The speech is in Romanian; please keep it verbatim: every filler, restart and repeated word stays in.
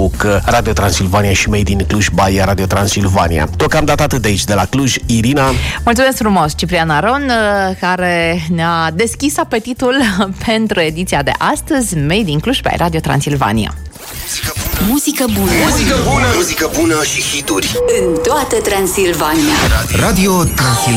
Facebook Radio Transilvania și Made in Cluj by Radio Transilvania. Deocamdată atât de aici, de la Cluj. Irina. Mulțumesc frumos, Ciprian Aron, care ne-a deschis apetitul pentru ediția de astăzi, Made in Cluj by Radio Transilvania. Muzică bună. Muzică bună. Muzică bună și hituri în toată Transilvania. Radio Transilvania.